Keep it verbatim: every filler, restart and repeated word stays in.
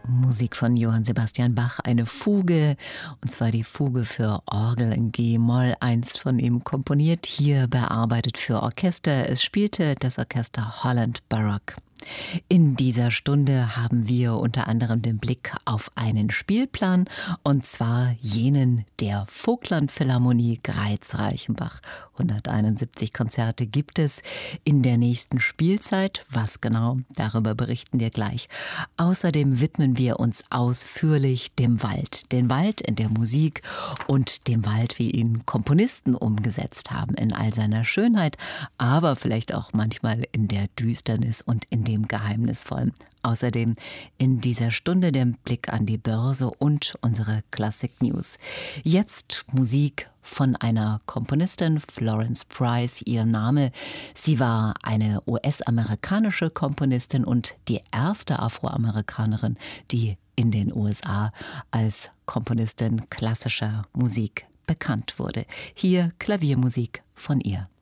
Musik von Johann Sebastian Bach, eine Fuge, und zwar die Fuge für Orgel in G-Moll, einst von ihm komponiert, hier bearbeitet für Orchester. Es spielte das Orchester Holland Baroque. In dieser Stunde haben wir unter anderem den Blick auf einen Spielplan, und zwar jenen der Vogtland-Philharmonie Greiz-Reichenbach. hunderteinundsiebzig Konzerte gibt es in der nächsten Spielzeit. Was genau, darüber berichten wir gleich. Außerdem widmen wir uns ausführlich dem Wald. Den Wald in der Musik und dem Wald, wie ihn Komponisten umgesetzt haben, in all seiner Schönheit, aber vielleicht auch manchmal in der Düsternis und in dem Geheimnisvollen. Außerdem in dieser Stunde der Blick an die Börse und unsere Classic News. Jetzt Musik von einer Komponistin, Florence Price, ihr Name. Sie war eine U S-amerikanische Komponistin und die erste Afroamerikanerin, die in den U S A als Komponistin klassischer Musik bekannt wurde. Hier Klaviermusik von ihr.